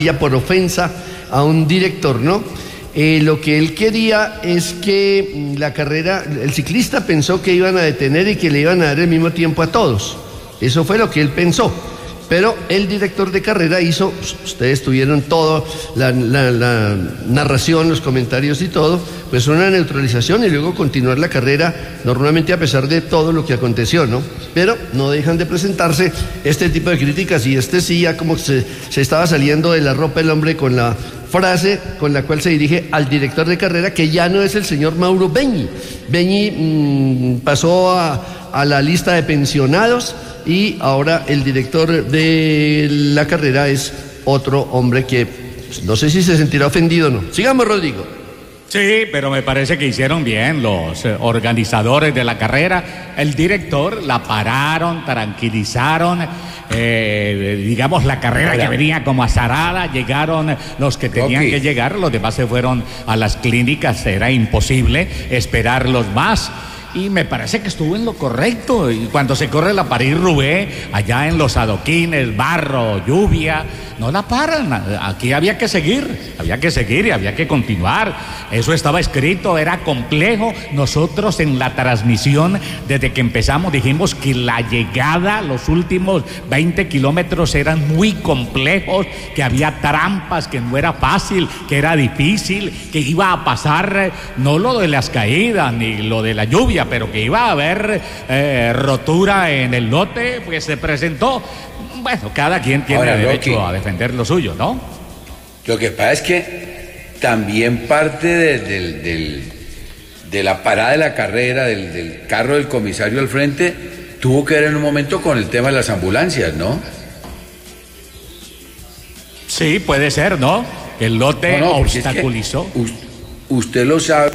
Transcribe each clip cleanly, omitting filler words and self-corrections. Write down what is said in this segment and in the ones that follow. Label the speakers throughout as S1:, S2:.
S1: por ofensa a un director, ¿no? Lo que él quería es que la carrera, el ciclista pensó que iban a detener y que le iban a dar el mismo tiempo a todos. Eso fue lo que él pensó. Pero el director de carrera hizo, ustedes tuvieron todo, la narración, los comentarios y todo, pues una neutralización y luego continuar la carrera normalmente a pesar de todo lo que aconteció, ¿no? Pero no dejan de presentarse este tipo de críticas y sí ya como se estaba saliendo de la ropa el hombre con la frase con la cual se dirige al director de carrera, que ya no es el señor Mauro Beñi. Beñi pasó a la lista de pensionados y ahora el director de la carrera es otro hombre que no sé si se sentirá ofendido o no. Sigamos, Rodrigo.
S2: Sí, pero me parece que hicieron bien los organizadores de la carrera. El director la pararon, tranquilizaron. Digamos, la carrera ya venía como azarada. Llegaron los que tenían que llegar, los demás se fueron a las clínicas. Era imposible esperarlos más. Y me parece que estuvo en lo correcto. Y cuando se corre la París-Roubaix, allá en los adoquines, barro, lluvia, no la paran. Aquí había que seguir y había que continuar. Eso estaba escrito, era complejo. Nosotros en la transmisión, desde que empezamos, dijimos que la llegada, los últimos 20 kilómetros eran muy complejos, que había trampas, que no era fácil, que era difícil, que iba a pasar no lo de las caídas ni lo de la lluvia, pero que iba a haber rotura en el lote, pues se presentó. Bueno, cada quien tiene derecho a defender lo suyo, ¿no?
S3: Lo que pasa es que también parte de la parada de la carrera, del carro del comisario al frente, tuvo que ver en un momento con el tema de las ambulancias, ¿no?
S2: Sí, puede ser, ¿no? El lote obstaculizó.
S3: Es que usted lo sabe.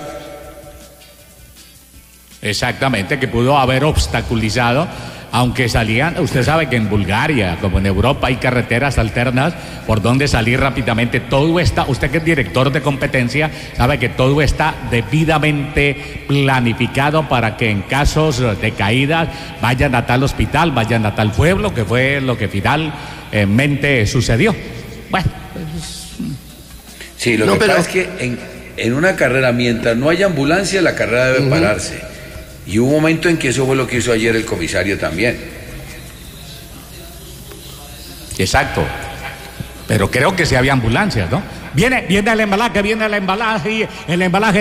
S2: Exactamente, que pudo haber obstaculizado, aunque salían, usted sabe que en Bulgaria, como en Europa, hay carreteras alternas por donde salir rápidamente. Todo está, usted que es director de competencia, sabe que todo está debidamente planificado para que en casos de caídas vayan a tal hospital, vayan a tal pueblo, que fue lo que finalmente sucedió. Bueno, pues...
S3: Sí, lo que pasa es que en una carrera, mientras no haya ambulancia, la carrera debe pararse. Y hubo un momento en que eso fue lo que hizo ayer el comisario también.
S2: Exacto. Pero creo que sí había ambulancias, ¿no? Viene el embalaje,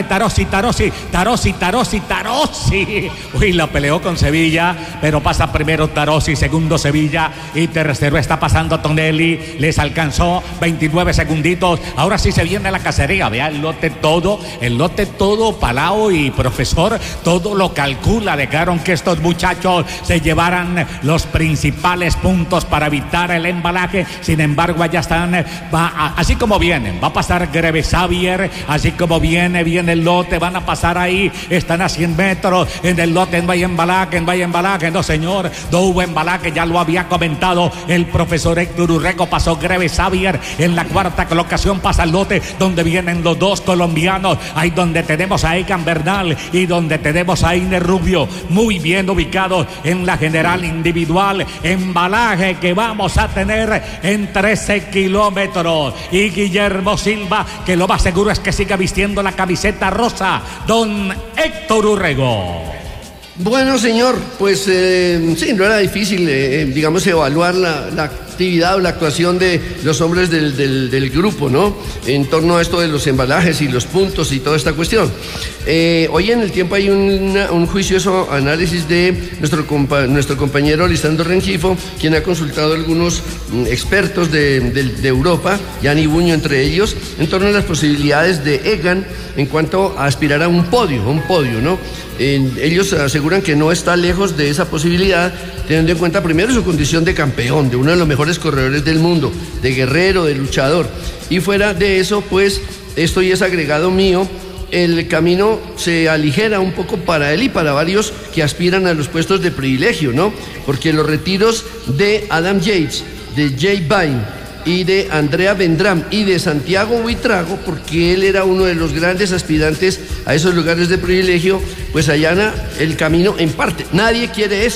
S2: Tarossi. Uy, la peleó con Sevilla, pero pasa primero Tarossi, segundo Sevilla y tercero está pasando Tonelli. Les alcanzó 29 segunditos. Ahora sí se viene la cacería. Vea el lote todo, Palau y profesor, todo lo calcula. Dejaron que estos muchachos se llevaran los principales puntos para evitar el embalaje. Sin embargo, allá están, así como vienen. Va a pasar Greve Xavier, así como viene el lote, van a pasar ahí, están a 100 metros, en el lote no hay embalaje, no señor, no hubo embalaje, ya lo había comentado el profesor Héctor Urrego, pasó Greve Xavier, en la cuarta colocación pasa el lote, donde vienen los dos colombianos, ahí donde tenemos a Egan Bernal y donde tenemos a Iner Rubio, muy bien ubicados en la general individual, embalaje que vamos a tener en 13 kilómetros, y Guillermo Silva, que lo más seguro es que siga vistiendo la camiseta rosa. Don Héctor Urrego.
S1: Bueno, señor, pues sí, no era difícil, digamos, evaluar la actividad o la actuación de los hombres del grupo, ¿no? En torno a esto de los embalajes y los puntos y toda esta cuestión. Hoy en El Tiempo hay un juicioso análisis de nuestro compañero Lisandro Rengifo, quien ha consultado a algunos expertos de Europa, Gianni Buño entre ellos, en torno a las posibilidades de Egan en cuanto a aspirar a un podio, ¿no? Ellos aseguran que no está lejos de esa posibilidad, teniendo en cuenta primero su condición de campeón, de uno de los mejores corredores del mundo, de guerrero, de luchador. Y fuera de eso, pues, esto ya es agregado mío, el camino se aligera un poco para él y para varios que aspiran a los puestos de privilegio, ¿no? Porque los retiros de Adam Yates, de Jay Vine y de Andrea Vendram y de Santiago Buitrago, porque él era uno de los grandes aspirantes a esos lugares de privilegio, pues allana el camino en parte. Nadie quiere eso,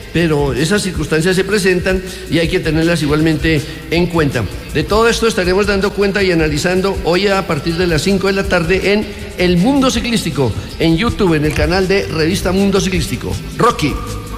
S1: pero esas circunstancias se presentan y hay que tenerlas igualmente en cuenta. De todo esto estaremos dando cuenta y analizando hoy a partir de las 5 de la tarde en El Mundo Ciclístico, en YouTube, en el canal de Revista Mundo Ciclístico. Rocky.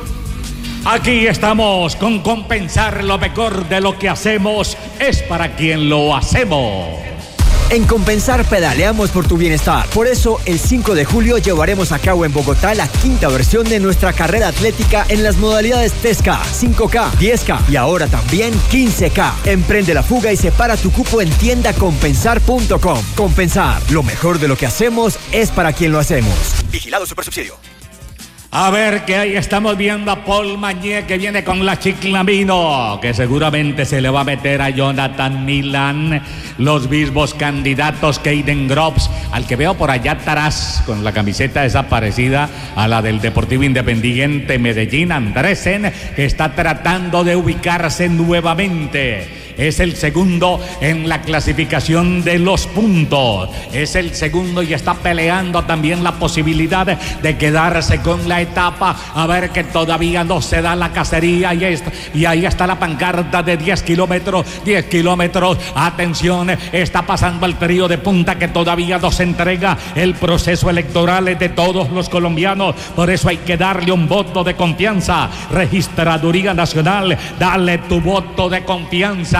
S2: Aquí estamos con Compensar. Lo mejor de lo que hacemos es para quien lo hacemos.
S4: En Compensar pedaleamos por tu bienestar. Por eso, el 5 de julio llevaremos a cabo en Bogotá la 5ª versión de nuestra carrera atlética en las modalidades 3K, 5K, 10K y ahora también 15K. Emprende la fuga y separa tu cupo en tiendacompensar.com. Compensar, lo mejor de lo que hacemos es para quien lo hacemos. Vigilado Supersubsidio.
S2: A ver, que ahí estamos viendo a Paul Mañé, que viene con la Chiclamino, que seguramente se le va a meter a Jonathan Milan, los mismos candidatos, Keiden Groves, al que veo por allá atrás con la camiseta desaparecida, a la del Deportivo Independiente Medellín, Andresen, que está tratando de ubicarse nuevamente. Es el segundo en la clasificación de los puntos. Es el segundo y está peleando también la posibilidad de quedarse con la etapa. A ver, que todavía no se da la cacería. Y ahí está la pancarta de 10 kilómetros. 10 kilómetros. Atención, está pasando el trío de punta que todavía no se entrega el proceso electoral de todos los colombianos. Por eso hay que darle un voto de confianza. Registraduría Nacional, dale tu voto de confianza.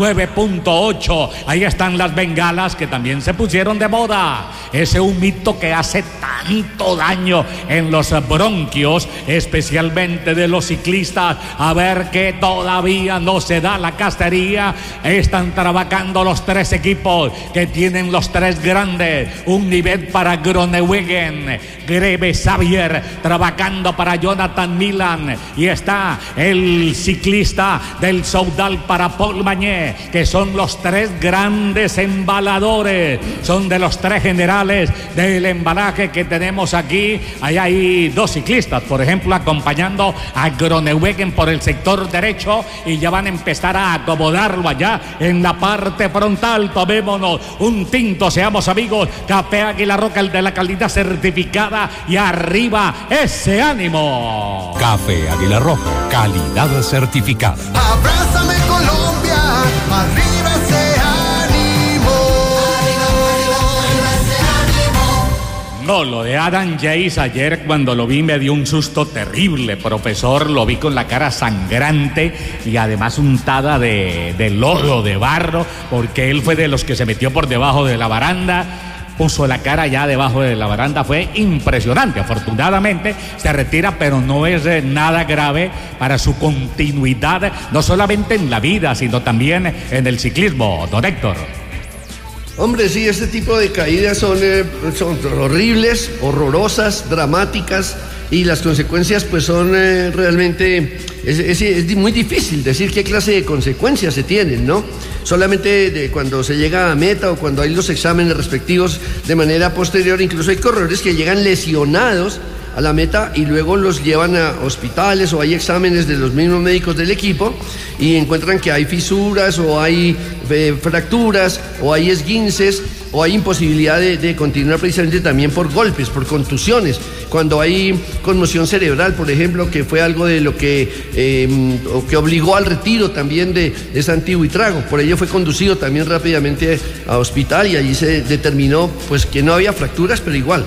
S2: 9.8, ahí están las bengalas que también se pusieron de moda. Ese humito que hace tanto daño en los bronquios, especialmente de los ciclistas. A ver, que todavía no se da la cacería. Están trabajando los 3 equipos que tienen los 3 grandes. Un nivel para Groenewegen, Greve Xavier, trabajando para Jonathan Milan. Y está el ciclista del Soudal para Paul Mañé, que son los 3 grandes embaladores, son de los 3 generales del embalaje que tenemos aquí. Ahí hay 2 ciclistas, por ejemplo, acompañando a Groenewegen por el sector derecho, y ya van a empezar a acomodarlo allá en la parte frontal. Tomémonos un tinto, seamos amigos. Café Águila Roja, el de la calidad certificada, y arriba ese ánimo.
S5: Café Águila Roja, calidad certificada.
S6: Abrázame Colombia, arriba ese ánimo. Arriba ese ánimo.
S2: No, lo de Adam Yates ayer cuando lo vi me dio un susto terrible, profesor. Lo vi con la cara sangrante y además untada de lodo, de barro, porque él fue de los que se metió por debajo de la baranda. Puso la cara ya debajo de la baranda, fue impresionante. Afortunadamente se retira, pero no es nada grave para su continuidad, no solamente en la vida, sino también en el ciclismo, don Héctor.
S1: Hombre, sí, este tipo de caídas son horribles, horrorosas, dramáticas, y las consecuencias pues son realmente, es muy difícil decir qué clase de consecuencias se tienen, ¿no? Solamente cuando se llega a meta o cuando hay los exámenes respectivos de manera posterior. Incluso hay corredores que llegan lesionados a la meta y luego los llevan a hospitales, o hay exámenes de los mismos médicos del equipo y encuentran que hay fisuras o hay fracturas o hay esguinces o hay imposibilidad de continuar, precisamente también por golpes, por contusiones. Cuando hay conmoción cerebral, por ejemplo, que fue algo de lo que obligó al retiro también de Santi Buitrago. Por ello fue conducido también rápidamente a hospital y allí se determinó pues que no había fracturas, pero igual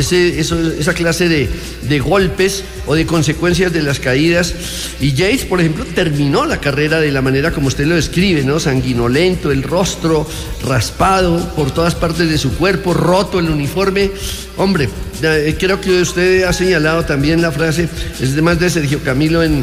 S1: esa clase de golpes o de consecuencias de las caídas. Y Yates, por ejemplo, terminó la carrera de la manera como usted lo describe, ¿no? Sanguinolento, el rostro raspado por todas partes de su cuerpo, roto el uniforme. Hombre, creo que usted ha señalado también la frase, es de más de Sergio Camilo en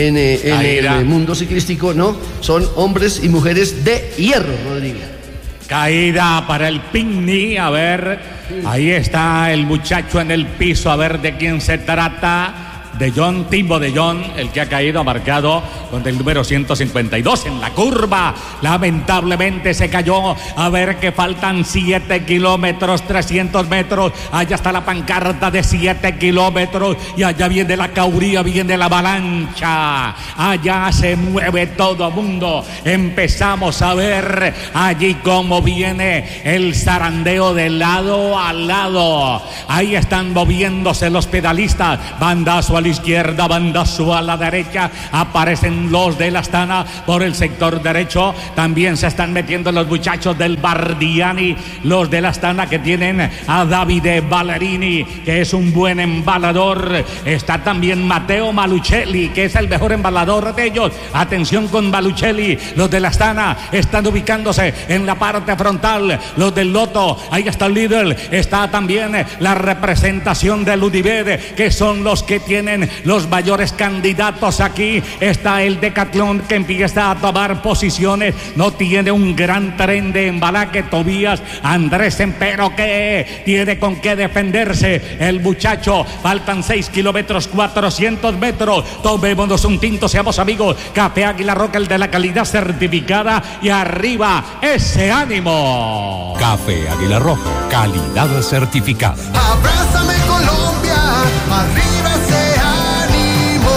S1: el mundo ciclístico, ¿no? Son hombres y mujeres de hierro, Rodrigo.
S2: Caída para el Pigny, a ver, ahí está el muchacho en el piso, a ver de quién se trata. De John, Timbo de John, el que ha caído, marcado con el número 152 en la curva. Lamentablemente se cayó. A ver, que faltan 7 kilómetros, 300 metros. Allá está la pancarta de 7 kilómetros. Y allá viene la cauría, viene la avalancha. Allá se mueve todo mundo. Empezamos a ver allí cómo viene el zarandeo de lado a lado. Ahí están moviéndose los pedalistas. Bandazo al la izquierda, bandazo a la derecha, aparecen los de la Astana por el sector derecho, también se están metiendo los muchachos del Bardiani, los de la Astana que tienen a Davide Ballerini, que es un buen embalador, está también Matteo Malucelli, que es el mejor embalador de ellos, atención con Malucelli, los de la Astana están ubicándose en la parte frontal, los del Loto, ahí está el líder, está también la representación del Udibed, que son los que tienen los mayores candidatos aquí, está el Decathlon que empieza a tomar posiciones, no tiene un gran tren de embalaje, Tobías Andresen, pero que tiene con qué defenderse el muchacho, faltan 6 kilómetros, 400 metros, tomémonos un tinto, seamos amigos, Café Águila Roja, el de la calidad certificada, y arriba ese ánimo.
S5: Café Águila Roja, calidad certificada.
S6: Abrázame Colombia, arriba ese ánimo.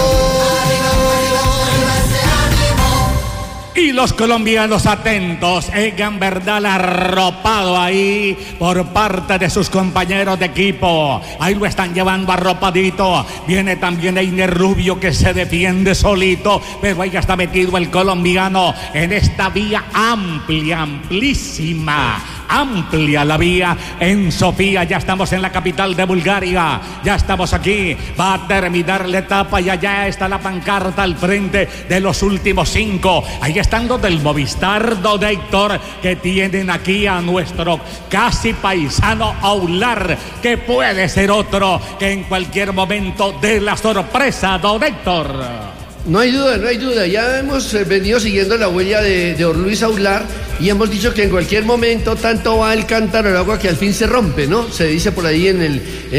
S6: Arriba ese ánimo.
S2: Y los colombianos atentos, Egan Bernal arropado ahí por parte de sus compañeros de equipo, ahí lo están llevando arropadito, viene también Einer Rubio que se defiende solito, pero ahí ya está metido el colombiano en esta vía amplia, amplísima, amplia la vía en Sofía, ya estamos en la capital de Bulgaria, ya estamos aquí, va a terminar la etapa y allá está la pancarta al frente de los últimos 5, ahí están los del Movistar, don Héctor, que tienen aquí a nuestro casi paisano Aular, que puede ser otro que en cualquier momento dé la sorpresa, don Héctor.
S1: No hay duda, ya hemos venido siguiendo la huella de Orluis Aular y hemos dicho que en cualquier momento tanto va el cántaro al agua que al fin se rompe, ¿no? Se dice por ahí en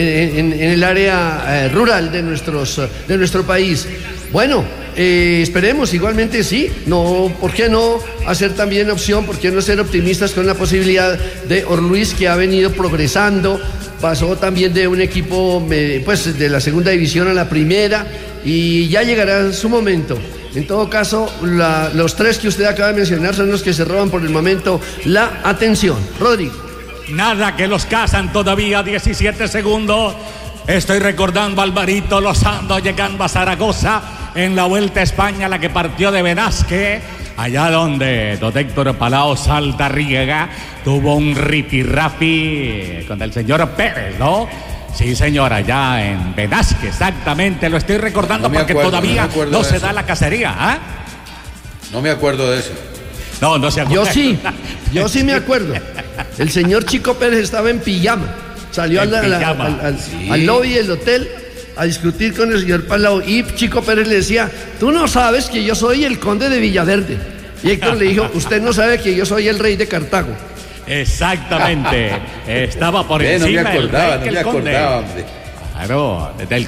S1: el área rural de nuestro país. Bueno, esperemos, igualmente sí, no, ¿por qué no hacer también opción? ¿Por qué no ser optimistas con la posibilidad de Orluis, que ha venido progresando? Pasó también de un equipo pues de la segunda división a la primera y ya llegará su momento. En todo caso, los 3 que usted acaba de mencionar son los que se roban por el momento la atención. Rodrigo.
S2: Nada, que los cazan todavía, 17 segundos. Estoy recordando a Alvarito Lozano llegando a Zaragoza en la Vuelta a España, la que partió de Benasque, allá donde don Héctor Palau Saldarriaga tuvo un rifirrafi con el señor Pérez, ¿no? Sí, señora, allá en Benasque, exactamente, lo estoy recordando porque todavía no se da la cacería, ¿ah?
S3: No me acuerdo de eso.
S2: No se acuerda.
S1: Yo sí me acuerdo. El señor Chico Pérez estaba en pijama, salió al lobby del hotel a discutir con el señor Palau y Chico Pérez le decía: tú no sabes que yo soy el conde de Villaverde. Y Héctor le dijo: usted no sabe que yo soy el rey de Cartago.
S2: Exactamente, estaba por encima
S3: no me acordaba, hombre.
S2: Claro, del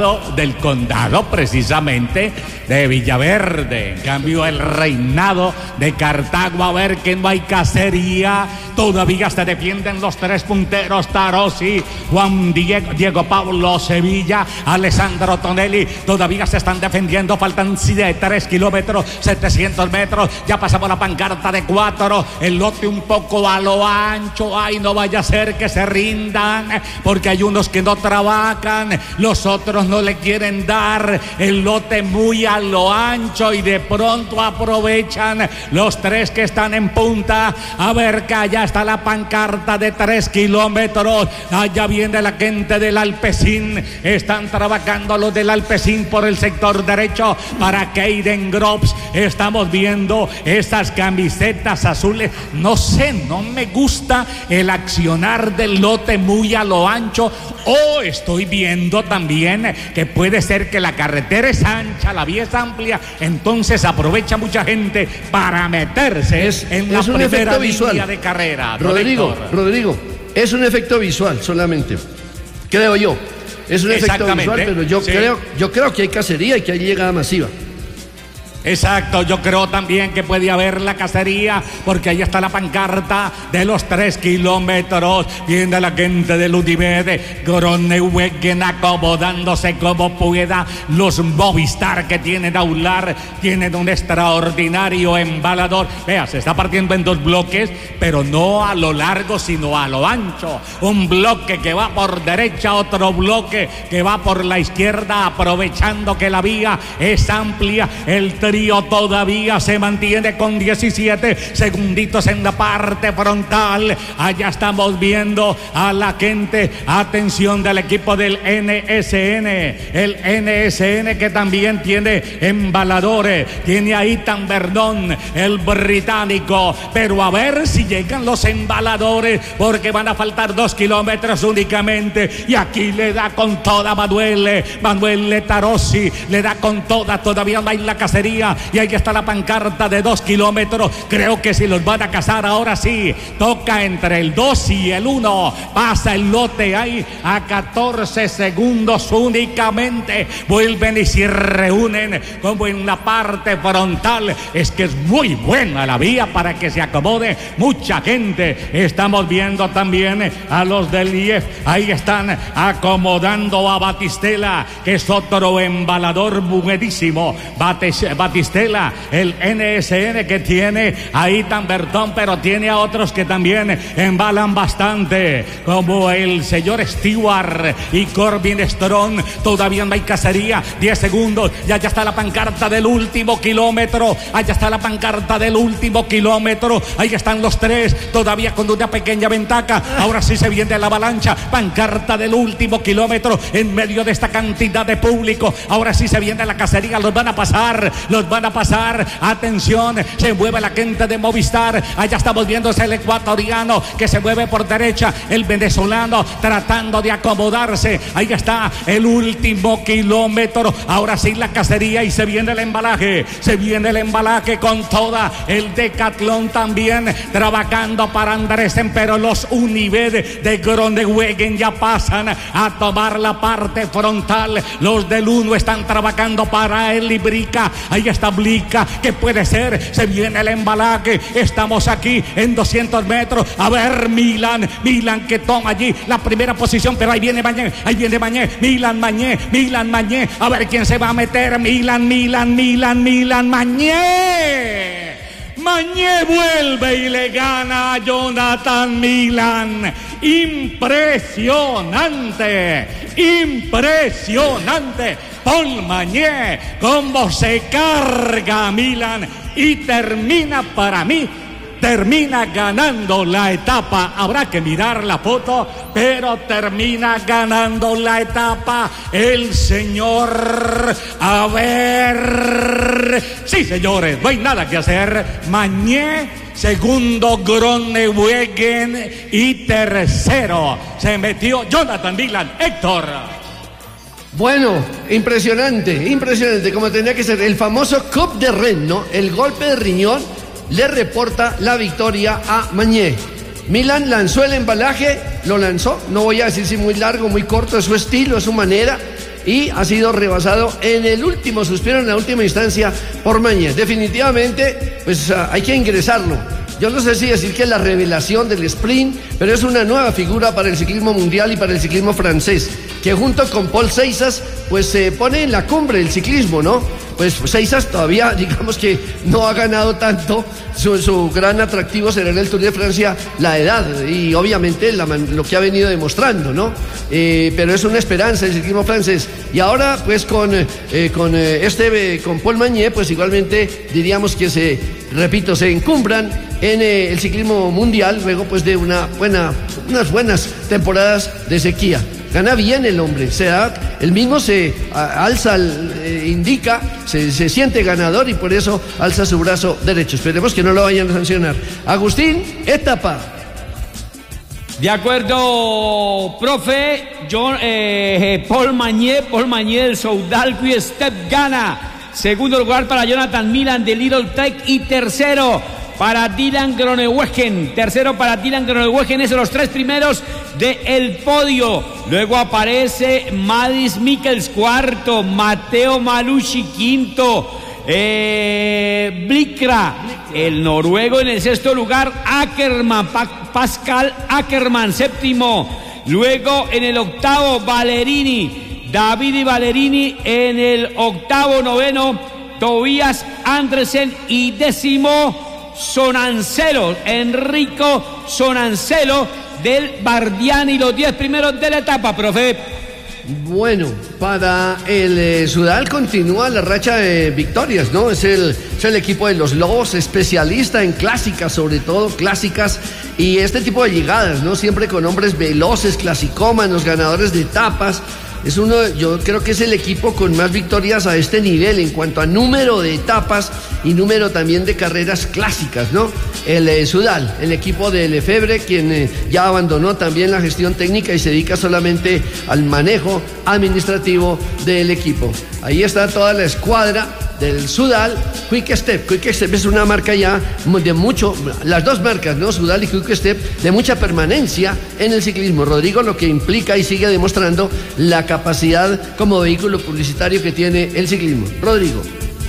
S2: condado precisamente de Villaverde. En cambio, el reinado de Cartago, a ver que no hay cacería. Todavía se defienden los 3 punteros: Tarosi, Juan Diego Pablo Sevilla, Alessandro Tonelli. Todavía se están defendiendo. Faltan 3 kilómetros, 700 metros. Ya pasamos la pancarta de 4. El lote un poco a lo ancho. Ay, no vaya a ser que se rindan, porque hay unos que no trabajan. Los otros no le quieren dar el lote muy a lo ancho y de pronto aprovechan los 3 que están en punta. A ver, que allá está la pancarta de 3 kilómetros. Allá viene la gente del Alpecin. Están trabajando los del Alpecin por el sector derecho para Keiden Groves. Estamos viendo esas camisetas azules. No sé, no me gusta el accionar del lote muy a lo ancho. Estoy viendo también que puede ser que la carretera es ancha, la vía es amplia, entonces aprovecha mucha gente para meterse en la primera línea de carrera.
S1: Rodrigo, es un efecto visual solamente, creo yo. Es un efecto visual, pero yo creo que hay cacería y que hay llegada masiva.
S2: Exacto, yo creo también que puede haber la cacería, porque ahí está la pancarta de los 3 kilómetros. Viene la gente del Unimed, Groenewegen acomodándose como pueda. Los Movistar que tienen Aular tienen un extraordinario embalador. Vea, se está partiendo en 2 bloques, pero no a lo largo, sino a lo ancho. Un bloque que va por derecha, otro bloque que va por la izquierda, aprovechando que la vía es amplia. El trío todavía se mantiene con 17 segunditos en la parte frontal. Allá estamos viendo a la gente. Atención del equipo del NSN. El NSN que también tiene embaladores. Tiene a Ethan Vernon, el británico. Pero a ver si llegan los embaladores, porque van a faltar 2 kilómetros únicamente. Y aquí le da con toda Manuel Tarossi. Le da con toda. Todavía no hay la cacería. Y ahí está la pancarta de 2 kilómetros. Creo que si los van a cazar ahora sí. Toca entre el 2 y el 1. Pasa el lote ahí a 14 segundos únicamente. Vuelven y se reúnen como en la parte frontal. Es que es muy buena la vía para que se acomode mucha gente. Estamos viendo también a los del IEF. Ahí están acomodando a Batistela, que es otro embalador buenísimo. Batistela, el NSN que tiene ahí tan Bertón, pero tiene a otros que también embalan bastante, como el señor Stewart y Corbin Strong. Todavía no hay cacería, 10 segundos, ya está la pancarta del último kilómetro. Allá está la pancarta del último kilómetro. Ahí están los 3, todavía con una pequeña ventaja. Ahora sí se viene la avalancha. Pancarta del último kilómetro en medio de esta cantidad de público. Ahora sí se viene la cacería. Los van a pasar. Atención, se mueve la gente de Movistar. Allá estamos viendo el ecuatoriano que se mueve por derecha. El venezolano tratando de acomodarse. Ahí está el último kilómetro. Ahora sí la cacería y se viene el embalaje. Con toda. El Decathlon también trabajando para Andresen, pero los Unimed de Groenewegen ya pasan a tomar la parte frontal. Los del 1 están trabajando para el Ibrica. Ahí está Blica, que puede ser. Se viene el embalaje. Estamos aquí en 200 metros. A ver, Milan que toma allí la primera posición, pero ahí viene Mañé. Milan Mañé. A ver quién se va a meter. Milan, Mañé vuelve y le gana a Jonathan Milan. Impresionante. Paul Mañé, cómo se carga a Milan y termina ganando la etapa. Habrá que mirar la foto, pero termina ganando la etapa el señor. A ver, sí, señores, no hay nada que hacer. Mañé, segundo Groenewegen y tercero se metió Jonathan Milan. Héctor.
S1: Bueno, impresionante, como tendría que ser. El famoso coup de Rennes, ¿no? El golpe de riñón le reporta la victoria a Mañé. Milan lanzó el embalaje, lo lanzó, no voy a decir si muy largo, muy corto, es su estilo, es su manera, y ha sido rebasado en el último suspiro, en la última instancia, por Mañé. Definitivamente, pues hay que ingresarlo. Yo no sé si decir que es la revelación del sprint, pero es una nueva figura para el ciclismo mundial y para el ciclismo francés, que junto con Paul Seisas, pues se pone en la cumbre del ciclismo, ¿no? Pues Seisas todavía, digamos que no ha ganado tanto. Su gran atractivo será en el Tour de Francia la edad y obviamente lo que ha venido demostrando, ¿no? Pero es una esperanza el ciclismo francés. Y ahora, pues con Paul Mañé, pues igualmente diríamos que se encumbran en el ciclismo mundial, luego pues de unas buenas temporadas de sequía. Gana bien el hombre, él mismo se alza, indica, se siente ganador y por eso alza su brazo derecho. Esperemos que no lo vayan a sancionar. Agustín, etapa.
S7: De acuerdo, profe. Paul Mañé del Soudal Quick Step gana. Segundo lugar para Jonathan Milan de Little Tech y tercero para Dylan Groenewegen. Esos los 3 primeros del podio. Luego aparece Mads Mikkels cuarto, Matteo Malucci quinto, Blikra, el noruego en el sexto lugar, Ackermann, Pascal Ackermann, séptimo. Luego en el octavo, Ballerini, Davide Ballerini en el octavo, noveno, Tobias Andresen y décimo, Sonancelo, Enrico Sonancelo del Bardiani, los 10 primeros de la etapa, profe.
S1: Bueno, para el Sudal continúa la racha de victorias, ¿no? Es el equipo de los Lobos, especialista en clásicas, sobre todo clásicas, y este tipo de llegadas, ¿no? Siempre con hombres veloces, clasicómanos, ganadores de etapas. Yo creo que es el equipo con más victorias a este nivel en cuanto a número de etapas y número también de carreras clásicas, ¿no? El Sudal, el equipo de Lefebvre, quien ya abandonó también la gestión técnica y se dedica solamente al manejo administrativo del equipo. Ahí está toda la escuadra del Sudal. Quick Step es una marca ya de mucho, las dos marcas, ¿no? Sudal y Quick Step, de mucha permanencia en el ciclismo. Rodrigo, lo que implica y sigue demostrando la capacidad como vehículo publicitario que tiene el ciclismo. Rodrigo.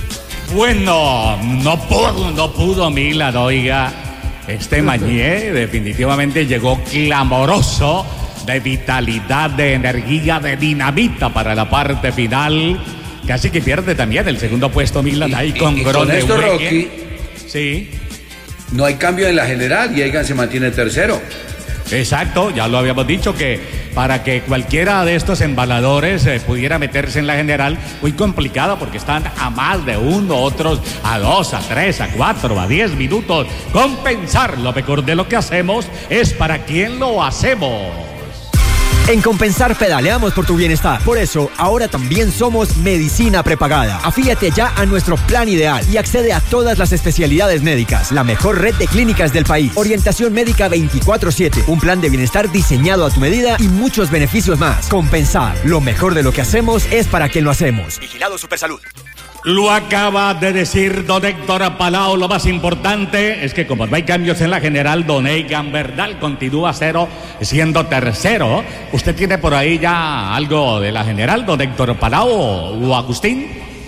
S2: Bueno, no pudo Milan, oiga. Mañé definitivamente llegó clamoroso, de vitalidad, de energía, de dinamita para la parte final. Casi que pierde también el segundo puesto Milan ahí con
S3: esto, Rocky,
S2: sí.
S3: No hay cambio en la general y Egan se mantiene tercero.
S2: Exacto, ya lo habíamos dicho, que para que cualquiera de estos embaladores pudiera meterse en la general, muy complicado porque están a más de uno, otros a 2, a 3, a 4, a 10 minutos. Compensar lo mejor de lo que hacemos es para quien lo hacemos.
S4: En Compensar pedaleamos por tu bienestar. Por eso, ahora también somos Medicina Prepagada. Afíliate ya a nuestro plan ideal y accede a todas las especialidades médicas. La mejor red de clínicas del país. Orientación médica 24/7. Un plan de bienestar diseñado a tu medida y muchos beneficios más. Compensar. Lo mejor de lo que hacemos es para quien lo hacemos. Vigilado Supersalud.
S2: Lo acaba de decir don Héctor Palau. Lo más importante es que como no hay cambios en la general, don Egan Bernal continúa siendo tercero. ¿Usted tiene por ahí ya algo de la general, don Héctor Palau o Agustín?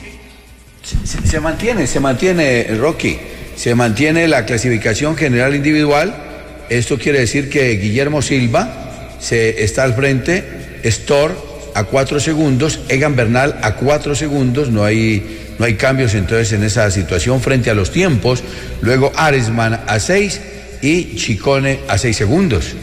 S3: Se mantiene, Rocky. Se mantiene la clasificación general individual. Esto quiere decir que Guillermo Silva está al frente, Stor a 4 segundos, Egan Bernal a 4 segundos, no hay cambios entonces en esa situación frente a los tiempos. Luego Aresman a 6 y Chicone a 6 segundos.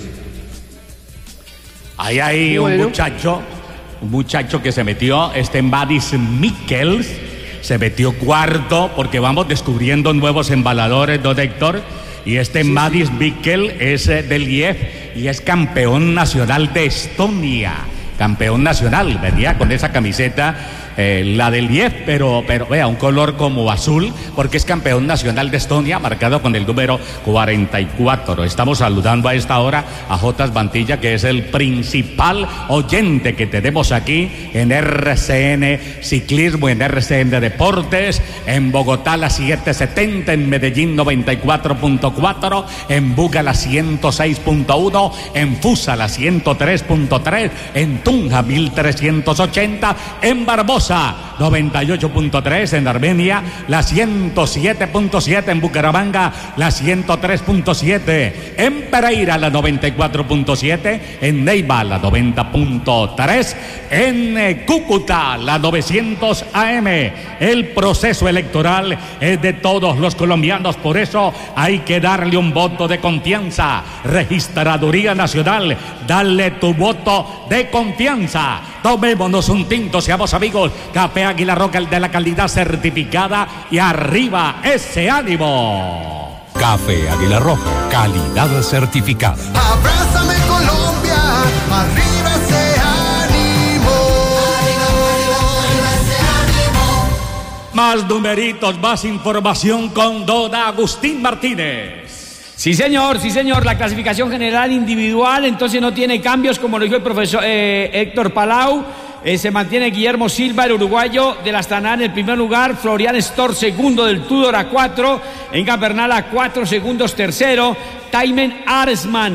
S2: Ahí hay un muchacho que se metió, Mads Mikkels, se metió cuarto porque vamos descubriendo nuevos embaladores, don Héctor. Y Mads Mikkels es del IEF y es campeón nacional de Estonia. Campeón nacional, venía con esa camiseta, la del 10, pero vea, un color como azul, porque es campeón nacional de Estonia, marcado con el número 44. Estamos saludando a esta hora a Jotas Bantilla, que es el principal oyente que tenemos aquí en RCN Ciclismo, en RCN Deportes, en Bogotá la 770, en Medellín 94.4, en Buga la 106.1, en Fusa la 103.3, en Tunja 1380, en Barbosa 98.3, en Armenia la 107.7, en Bucaramanga la 103.7, en Pereira la 94.7, en Neiva la 90.3, en Cúcuta la 900 AM. El proceso electoral es de todos los colombianos, por eso hay que darle un voto de confianza. Registraduría Nacional, dale tu voto de confianza. Tomémonos un tinto, seamos amigos. Café Águila Roja, el de la calidad certificada, y arriba ese ánimo.
S5: Café Águila Roja, calidad certificada.
S6: Abrázame Colombia, arriba ese ánimo. Arriba ese ánimo.
S2: Más numeritos, más información con don Agustín Martínez.
S7: Sí, señor, la clasificación general individual entonces no tiene cambios, como lo dijo el profesor Héctor Palau. Se mantiene Guillermo Silva, el uruguayo del Astana, en el primer lugar. Florian Stor, segundo del Tudor, a 4. Egan Bernal a 4 segundos, tercero. Taimen Aresman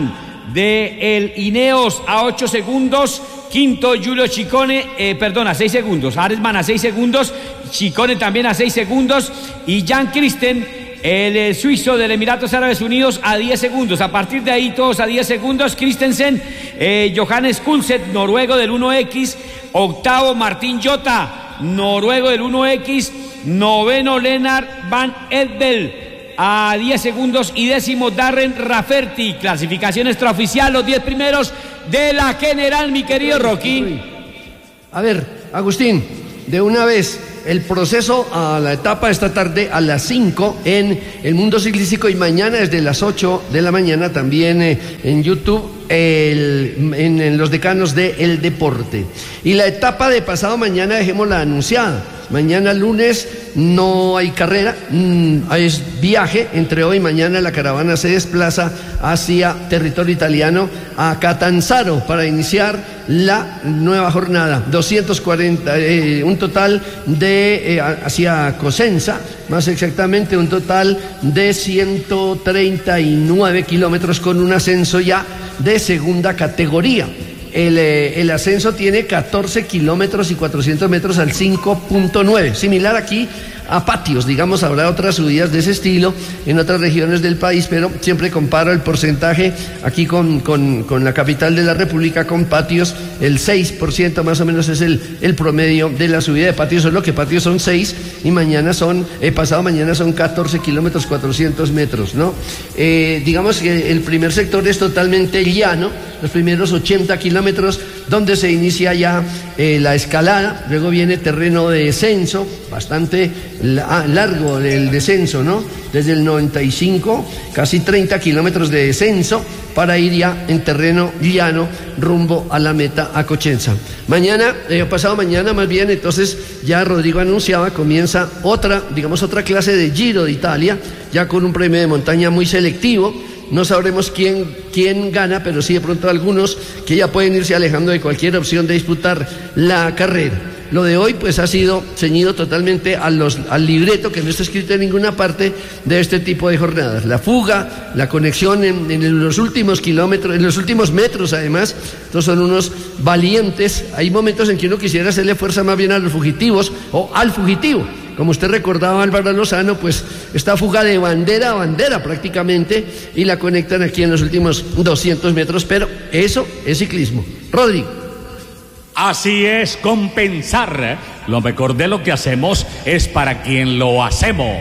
S7: de el Ineos a 8 segundos. Quinto, Giulio Ciccone, a 6 segundos. Arensman a 6 segundos. Ciccone también a 6 segundos. Y Jan Christen, el suizo del Emiratos Árabes Unidos, a 10 segundos. A partir de ahí, todos a 10 segundos. Christensen, Johannes Kulset, noruego del 1X. Octavo, Martín Jota, noruego del 1X. Noveno, Lennart Van Eddel, a 10 segundos. Y décimo, Darren Rafferty. Clasificación extraoficial, los 10 primeros de la general, mi querido Rocky.
S1: A ver, Agustín, de una vez, el proceso a la etapa esta tarde a las 5 en el Mundo Ciclístico y mañana desde las 8 de la mañana también en YouTube en los decanos de El Deporte. Y la etapa de pasado mañana dejémosla anunciada. Mañana lunes no hay carrera, es viaje. Entre hoy y mañana la caravana se desplaza hacia territorio italiano, a Catanzaro, para iniciar la nueva jornada. 240, un total de, hacia Cosenza, más exactamente un total de 139 kilómetros con un ascenso ya de segunda categoría. El ascenso tiene 14 kilómetros y 400 metros al 5.9, similar aquí a Patios, digamos, habrá otras subidas de ese estilo en otras regiones del país, pero siempre comparo el porcentaje aquí con la capital de la República, con Patios, el 6% más o menos es el promedio de la subida de Patios, solo que Patios son 6 y pasado mañana son 14 kilómetros 400 metros, ¿no? Digamos que el primer sector es totalmente llano, los primeros 80 kilómetros donde se inicia ya la escalada, luego viene terreno de descenso, bastante largo el descenso, ¿no? Desde el 95, casi 30 kilómetros de descenso para ir ya en terreno llano rumbo a la meta, a Cosenza. Mañana, pasado mañana más bien, entonces ya Rodrigo anunciaba, comienza otra clase de Giro de Italia, ya con un premio de montaña muy selectivo. No sabremos quién gana, pero sí de pronto algunos que ya pueden irse alejando de cualquier opción de disputar la carrera. Lo de hoy pues ha sido ceñido totalmente al libreto que no está escrito en ninguna parte de este tipo de jornadas. La fuga, la conexión en los últimos kilómetros, en los últimos metros además, estos son unos valientes. Hay momentos en que uno quisiera hacerle fuerza más bien a los fugitivos o al fugitivo. Como usted recordaba, Álvaro Lozano, pues esta fuga de bandera a bandera prácticamente y la conectan aquí en los últimos 200 metros, pero eso es ciclismo. Rodrigo.
S2: Así es, compensar. Lo mejor de lo que hacemos es para quien lo hacemos.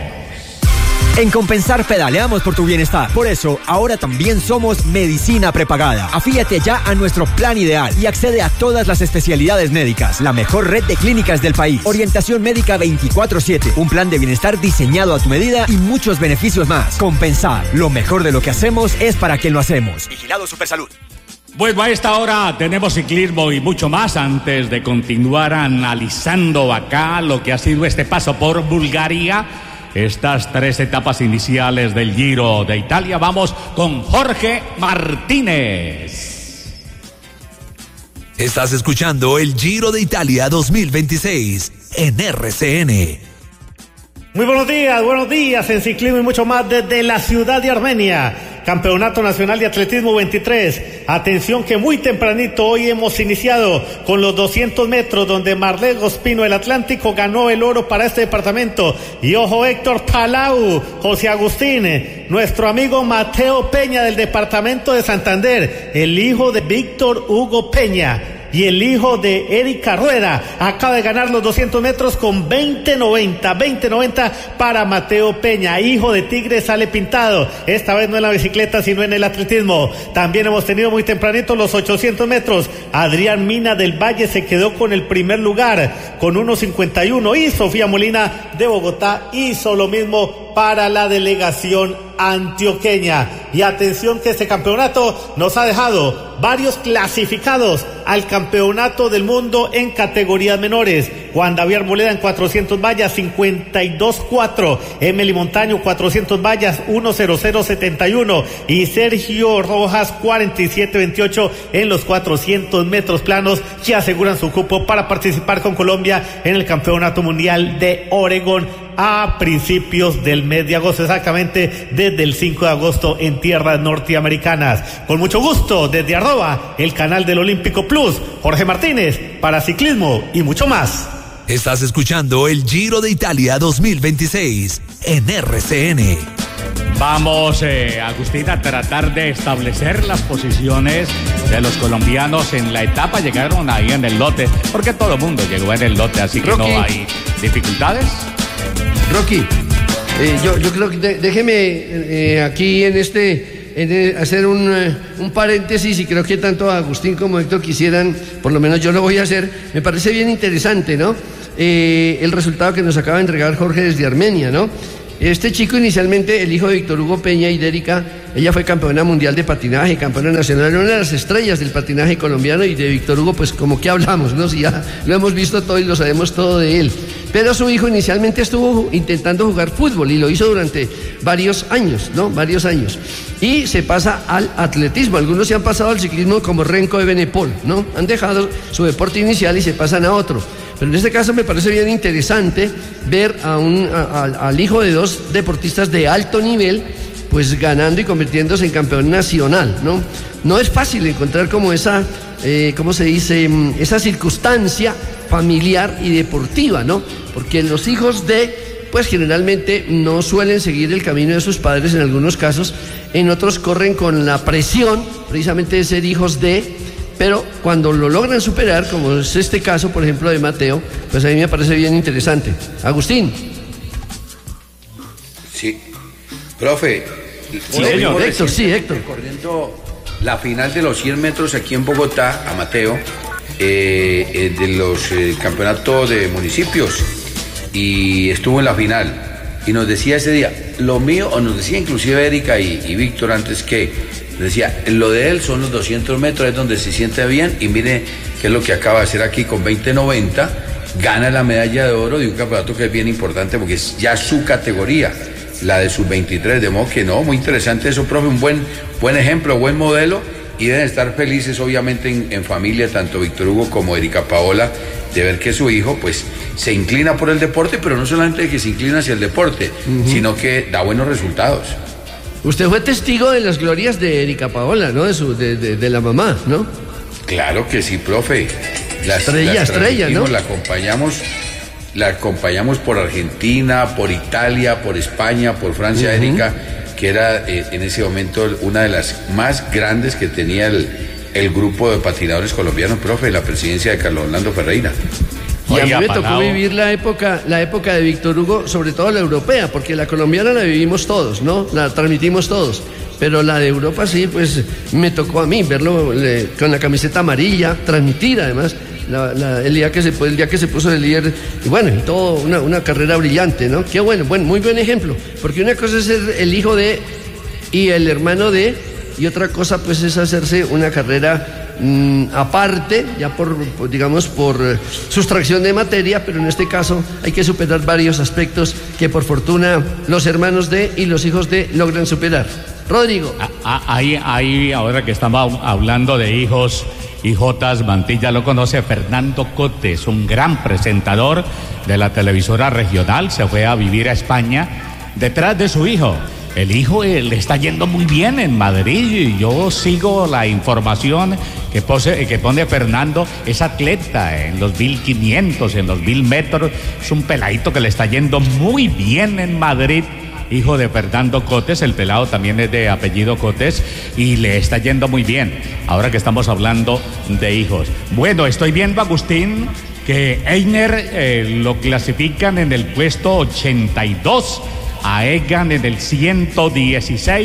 S4: En Compensar pedaleamos por tu bienestar. Por eso, ahora también somos Medicina Prepagada. Afíliate ya a nuestro plan ideal y accede a todas las especialidades médicas. La mejor red de clínicas del país. Orientación médica 24/7. Un plan de bienestar diseñado a tu medida y muchos beneficios más. Compensar. Lo mejor de lo que hacemos es para quien lo hacemos. Vigilado Supersalud.
S2: Bueno, a esta hora tenemos ciclismo y mucho más. Antes de continuar analizando acá lo que ha sido este paso por Bulgaria, estas 3 etapas iniciales del Giro de Italia, vamos con Jorge Martínez.
S8: Estás escuchando el Giro de Italia 2026 en RCN.
S9: Muy buenos días en ciclismo y mucho más desde la ciudad de Armenia. Campeonato Nacional de Atletismo 23. Atención que muy tempranito hoy hemos iniciado con los 200 metros donde Marlene Ospino del Atlántico ganó el oro para este departamento. Y ojo, Héctor Palau, José Agustín, nuestro amigo Mateo Peña del departamento de Santander, el hijo de Víctor Hugo Peña y el hijo de Erika Rueda, acaba de ganar los 200 metros con 20.90 para Mateo Peña, hijo de Tigre Sale Pintado, esta vez no en la bicicleta sino en el atletismo. También hemos tenido muy tempranito los 800 metros, Adrián Mina del Valle se quedó con el primer lugar con 1.51 y Sofía Molina de Bogotá hizo lo mismo para la delegación antioqueña. Y atención que este campeonato nos ha dejado varios clasificados al campeonato del mundo en categorías menores. Juan David Arboleda en 400 vallas, 52.4. Emily Montaño, 400 vallas, 1:00.71. Y Sergio Rojas, 47.28 en los 400 metros planos, que aseguran su cupo para participar con Colombia en el Campeonato Mundial de Oregón a principios del mes de agosto, exactamente desde el 5 de agosto en tierras norteamericanas. Con mucho gusto, desde @ el canal del Olímpico Plus, Jorge Martínez, para ciclismo y mucho más.
S8: Estás escuchando el Giro de Italia 2026 en RCN.
S2: Vamos, Agustín, a tratar de establecer las posiciones de los colombianos en la etapa. Llegaron ahí en el lote, porque todo el mundo llegó en el lote, así que
S1: Rocky,
S2: no hay dificultades.
S1: Rocky, yo creo que déjeme aquí hacer un paréntesis, y creo que tanto Agustín como Héctor quisieran, por lo menos yo lo voy a hacer. Me parece bien interesante, ¿no? El resultado que nos acaba de entregar Jorge desde Armenia, ¿no? Este chico, inicialmente el hijo de Víctor Hugo Peña y de Erika, ella fue campeona mundial de patinaje, campeona nacional, una de las estrellas del patinaje colombiano, y de Víctor Hugo, pues como que hablamos, ¿no? Si ya lo hemos visto todo y lo sabemos todo de él. Pero su hijo inicialmente estuvo intentando jugar fútbol y lo hizo durante varios años, ¿no? Varios años. Y se pasa al atletismo. Algunos se han pasado al ciclismo, como Renko de Benepol, ¿no? Han dejado su deporte inicial y se pasan a otro. Pero en este caso me parece bien interesante ver al hijo de dos deportistas de alto nivel, pues ganando y convirtiéndose en campeón nacional, ¿no? No es fácil encontrar como esa, ¿cómo se dice? Esa circunstancia familiar y deportiva, ¿no? Porque los hijos pues generalmente no suelen seguir el camino de sus padres en algunos casos, en otros corren con la presión precisamente de ser hijos de... Pero cuando lo logran superar, como es este caso, por ejemplo, de Mateo, pues a mí me parece bien interesante. Agustín.
S3: Sí. Profe.
S1: Sí, Héctor, sí, Héctor.
S3: Corriendo la final de los 100 metros aquí en Bogotá, a Mateo, de los campeonatos de municipios, y estuvo en la final. Y nos decía ese día, lo mío, o nos decía inclusive Erika y Víctor antes, que decía, lo de él son los 200 metros, es donde se siente bien, y mire qué es lo que acaba de hacer aquí con 20:90, gana la medalla de oro de un campeonato que es bien importante porque es ya su categoría, la de sub-23, de modo que no, muy interesante eso, profe, un buen ejemplo, buen modelo, y deben estar felices obviamente en familia, tanto Víctor Hugo como Erika Paola, de ver que su hijo pues se inclina por el deporte, pero no solamente que se inclina hacia el deporte, sino que da buenos resultados.
S1: Usted fue testigo de las glorias de Erika Paola, ¿no? De la mamá, ¿no?
S3: Claro que sí, profe.
S1: Estrella, ¿no?
S3: La acompañamos por Argentina, por Italia, por España, por Francia, Erika, que era en ese momento una de las más grandes que tenía el grupo de patinadores colombianos, profe, la presidencia de Carlos Orlando Ferreira.
S1: Y a mí me tocó vivir la época de Víctor Hugo, sobre todo la europea, porque la colombiana la vivimos todos, ¿no? La transmitimos todos. Pero la de Europa sí, pues me tocó a mí verlo con la camiseta amarilla, transmitir además el día que se puso de líder, y bueno, y todo una carrera brillante, ¿no? Qué bueno, muy buen ejemplo, porque una cosa es ser el hijo de y el hermano de, y otra cosa pues es hacerse una carrera aparte, ya por sustracción de materia, pero en este caso hay que superar varios aspectos que por fortuna los hermanos de y los hijos de logran superar. Rodrigo.
S2: Ahí, ahora que estamos hablando de hijos, hijotas, Mantilla lo conoce, Fernando Cotes, un gran presentador de la televisora regional, se fue a vivir a España detrás de su hijo. El hijo le está yendo muy bien en Madrid, y yo sigo la información que pone Fernando. Es atleta en los 1500, en los 1000 metros. Es un peladito que le está yendo muy bien en Madrid. Hijo de Fernando Cotes, el pelado también es de apellido Cotes y le está yendo muy bien. Ahora que estamos hablando de hijos. Bueno, estoy viendo, Agustín, que Einer lo clasifican en el puesto 82. A Egan en el 116,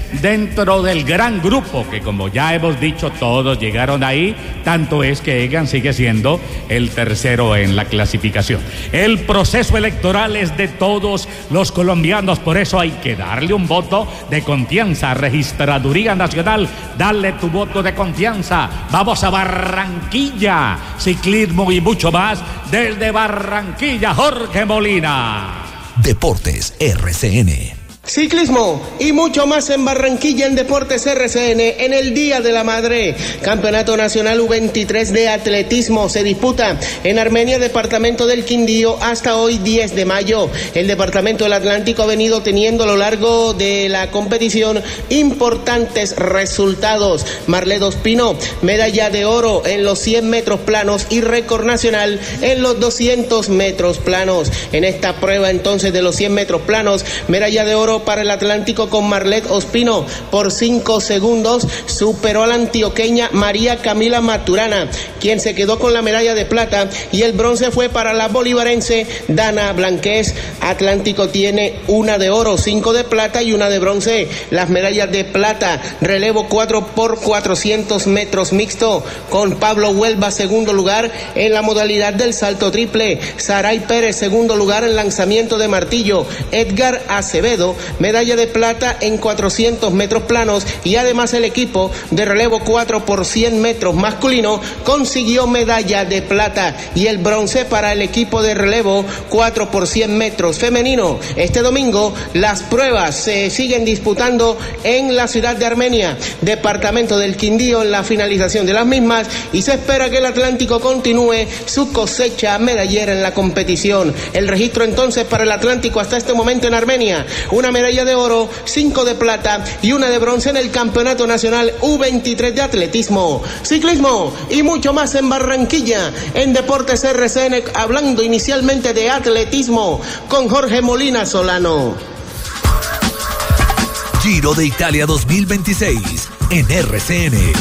S2: dentro del gran grupo que, como ya hemos dicho, todos llegaron ahí. Tanto es que Egan sigue siendo el tercero en la clasificación. El proceso electoral es de todos los colombianos, por eso hay que darle un voto de confianza. Registraduría Nacional, dale tu voto de confianza. Vamos a Barranquilla, ciclismo y mucho más desde Barranquilla. Jorge Molina.
S8: Deportes RCN.
S10: Ciclismo y mucho más en Barranquilla en Deportes RCN en el Día de la Madre. Campeonato Nacional U23 de Atletismo se disputa en Armenia, departamento del Quindío, hasta hoy 10 de mayo. El departamento del Atlántico ha venido teniendo a lo largo de la competición importantes resultados. Marlet Ospino, medalla de oro en los 100 metros planos y récord nacional en los 200 metros planos. En esta prueba entonces de los 100 metros planos, medalla de oro para el Atlántico con Marlet Ospino. Por 5 segundos superó a la antioqueña María Camila Maturana, quien se quedó con la medalla de plata, y el bronce fue para la bolivarense Dana Blanquez. Atlántico tiene una de oro, 5 de plata y una de bronce. Las medallas de plata, relevo 4x400 metros mixto, con Pablo Huelva segundo lugar en la modalidad del salto triple, Saray Pérez segundo lugar en lanzamiento de martillo, Edgar Acevedo medalla de plata en 400 metros planos, y además el equipo de relevo 4x100 metros masculino consiguió medalla de plata, y el bronce para el equipo de relevo 4x100 metros femenino. Este domingo las pruebas se siguen disputando en la ciudad de Armenia, departamento del Quindío, en la finalización de las mismas, y se espera que el Atlántico continúe su cosecha medallera en la competición. El registro entonces para el Atlántico hasta este momento en Armenia: una medalla de oro, 5 de plata y una de bronce en el Campeonato Nacional U23 de Atletismo, Ciclismo y mucho más en Barranquilla, en Deportes RCN, hablando inicialmente de atletismo con Jorge Molina Solano.
S8: Giro de Italia 2026 en RCN.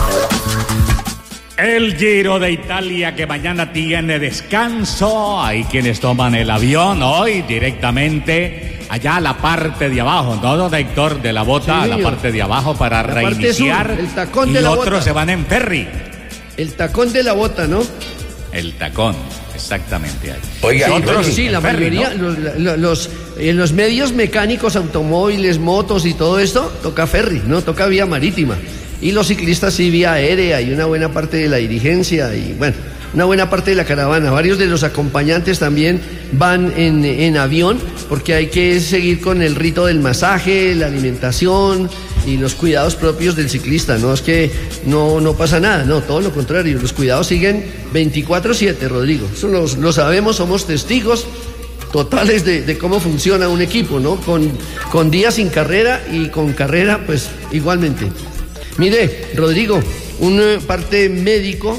S2: El Giro de Italia, que mañana tiene descanso. Hay quienes toman el avión hoy directamente allá a la parte de abajo, ¿no, don Héctor? De la bota, sí, a la parte de abajo para la reiniciar.
S1: Sur, el tacón
S2: y
S1: de la
S2: otros
S1: bota.
S2: Se van en ferry.
S1: El tacón de la bota, ¿no?
S2: El tacón, exactamente.
S3: Oiga,
S1: sí,
S2: otros,
S1: sí, la ferry, mayoría, ¿no? los medios mecánicos, automóviles, motos y todo esto, toca ferry, ¿no? Toca vía marítima. Y los ciclistas sí vía aérea, y una buena parte de la dirigencia, y bueno, una buena parte de la caravana. Varios de los acompañantes también van en avión, porque hay que seguir con el rito del masaje, la alimentación y los cuidados propios del ciclista. No es que no pasa nada, no, todo lo contrario, los cuidados siguen 24/7, Rodrigo. Eso lo sabemos, somos testigos totales de cómo funciona un equipo, ¿no? Con días sin carrera y con carrera, pues igualmente. Mire, Rodrigo, un parte médico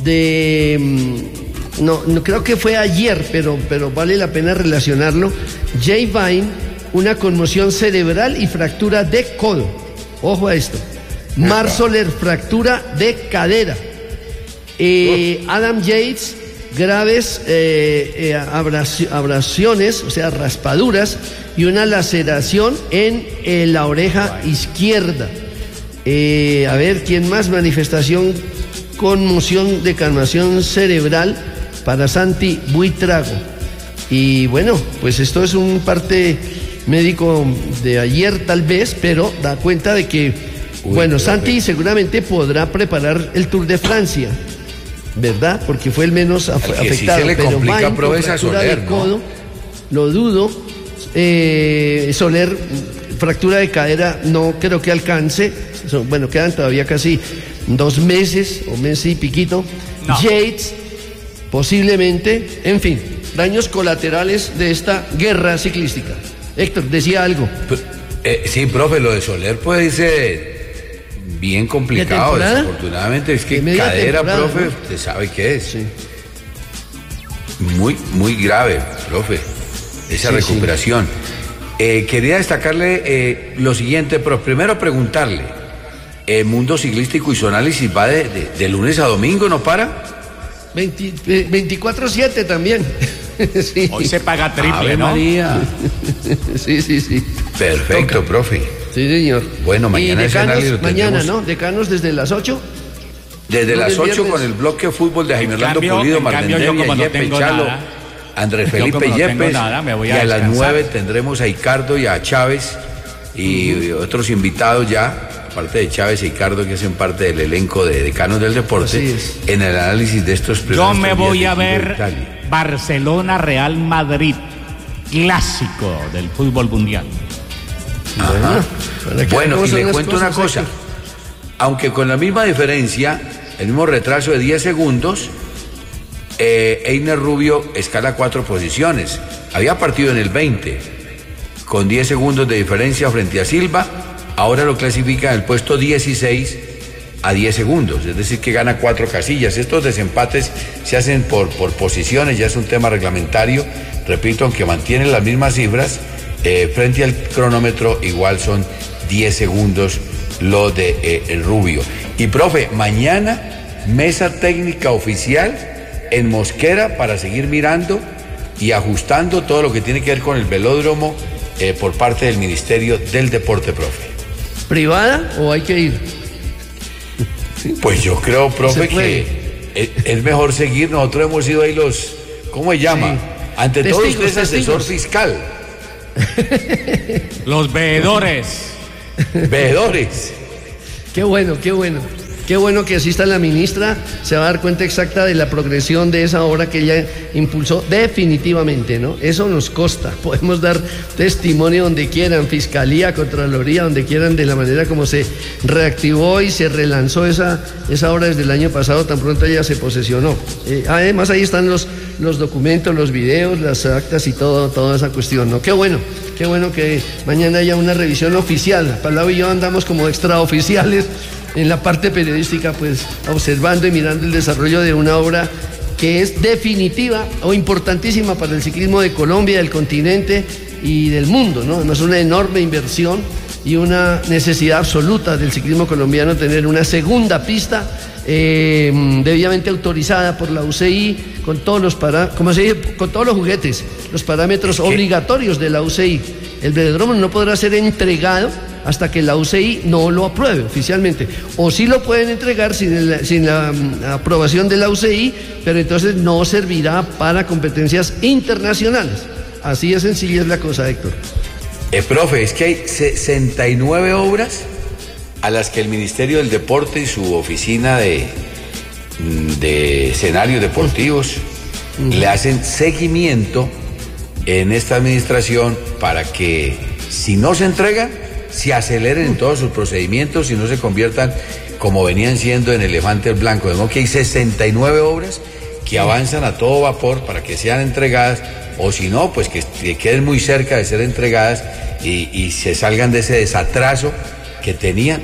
S1: no creo que fue ayer, pero vale la pena relacionarlo. Jay Vine, una conmoción cerebral y fractura de codo. Ojo a esto. Marc Soler, fractura de cadera. Adam Yates, graves abrasiones, o sea, raspaduras, y una laceración en la oreja izquierda. A ver, ¿quién más? Manifestación, conmoción de calmación cerebral para Santi Buitrago. Y bueno, pues esto es un parte médico de ayer tal vez, pero da cuenta de que, bueno, Santi seguramente podrá preparar el Tour de Francia, ¿verdad? Porque fue el menos afectado.
S3: Sí se le
S1: pero
S3: complica
S1: fractura
S3: Soler,
S1: de codo, ¿no? Lo dudo. Soler, fractura de cadera, no creo que alcance. Bueno, quedan todavía casi 2 meses o mes y piquito. No. Yates, posiblemente, en fin, daños colaterales de esta guerra ciclística. Héctor, decía algo.
S3: Sí, profe, lo de Soler puede ser bien complicado, desafortunadamente. Es que cadera, profe, ¿no? Usted sabe qué es. Sí. Muy grave, profe, esa recuperación. Sí. Quería destacarle lo siguiente, pero primero preguntarle, ¿el mundo ciclístico y su análisis va de lunes a domingo, no para?
S1: 24/7 también. Sí.
S2: Hoy se paga triple,
S3: Ave
S2: ¿no?
S3: María.
S1: Sí.
S3: Perfecto, profe.
S1: Sí, señor.
S3: Bueno, mañana
S1: y
S3: ese análisis lo
S1: mañana,
S3: tendremos.
S1: ¿no? Decanos desde las 8.
S3: Desde las 8
S1: viernes.
S3: con el bloque de fútbol de Jaime Orlando
S2: cambio,
S3: Pulido,
S2: en cambio, yo
S3: Martendemia,
S2: como no
S3: Yepes,
S2: tengo
S3: Chalo,
S2: nada,
S3: Andrés
S2: yo
S3: Felipe
S2: como no tengo
S3: Yepes,
S2: nada, me voy
S3: y
S2: a
S3: a las
S2: descansar.
S3: 9 tendremos a Ricardo y a Chávez y otros invitados ya, aparte de Chávez y Ricardo, que hacen parte del elenco de Decanos del Deporte, en el análisis de estos
S2: Yo
S3: primeros
S2: me
S3: 3
S2: voy
S3: días
S2: a
S3: del Giro de
S2: ver
S3: Italia.
S2: Barcelona-Real Madrid, clásico del fútbol mundial.
S3: Bueno, y le cuento una cosa. Aunque con la misma diferencia, el mismo retraso de 10 segundos, Einer Rubio escala 4 posiciones. Había partido en el 20, con 10 segundos de diferencia frente a Silva. Ahora lo clasifica en el puesto 16 a 10 segundos. Es decir, que gana 4 casillas. Estos desempates se hacen por posiciones, ya es un tema reglamentario. Repito, aunque mantienen las mismas cifras, frente al cronómetro igual son 10 segundos lo de el Rubio. Y profe, mañana mesa técnica oficial en Mosquera para seguir mirando y ajustando todo lo que tiene que ver con el velódromo por parte del Ministerio del Deporte, profe.
S1: ¿Privada o hay que ir?
S3: Pues yo creo, profe, que es mejor seguir. Nosotros hemos sido ahí los, ¿cómo se llama?
S1: Sí.
S3: Ante todo
S1: Testigos,
S3: usted es asesor
S1: testigos.
S3: fiscal.
S2: Los veedores.
S3: Veedores.
S1: Qué bueno, qué bueno. Qué bueno que asista la ministra, se va a dar cuenta exacta de la progresión de esa obra que ella impulsó definitivamente, ¿no? Eso nos consta, podemos dar testimonio donde quieran, Fiscalía, Contraloría, donde quieran, de la manera como se reactivó y se relanzó esa obra desde el año pasado, tan pronto ella se posesionó. Además ahí están los documentos, los videos, las actas y toda esa cuestión, ¿no? Qué bueno que mañana haya una revisión oficial. Palau y yo andamos como extraoficiales en la parte periodística, pues observando y mirando el desarrollo de una obra que es definitiva o importantísima para el ciclismo de Colombia, del continente y del mundo, ¿no? Además, una enorme inversión y una necesidad absoluta del ciclismo colombiano tener una segunda pista debidamente autorizada por la UCI con todos los con todos los juguetes, los parámetros obligatorios de la UCI. El velódromo no podrá ser entregado hasta que la UCI no lo apruebe oficialmente. O sí lo pueden entregar sin la aprobación de la UCI, pero entonces no servirá para competencias internacionales. Así de sencilla es la cosa, Héctor.
S3: Profe, es que hay 69 obras a las que el Ministerio del Deporte y su oficina de escenarios deportivos le hacen seguimiento en esta administración para que, si no se entregan, se aceleren en todos sus procedimientos y no se conviertan como venían siendo en elefantes blancos. De modo que hay 69 obras que avanzan a todo vapor para que sean entregadas, o si no, pues que queden muy cerca de ser entregadas y se salgan de ese desatraso que tenían